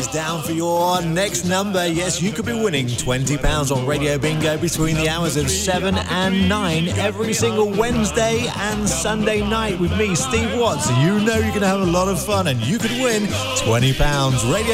Down for your next number. Yes, you could be winning £20 on Radio Bingo between the hours of 7 and 9 every single Wednesday and Sunday night with me, Steve Watts. You know you're going to have a lot of fun and you could win £20. Radio